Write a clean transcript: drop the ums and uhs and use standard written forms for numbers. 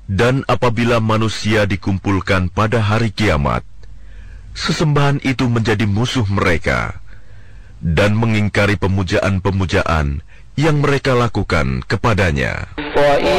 Dan apabila manusia dikumpulkan pada hari kiamat, sesembahan itu menjadi musuh mereka dan mengingkari pemujaan-pemujaan yang mereka lakukan kepadanya.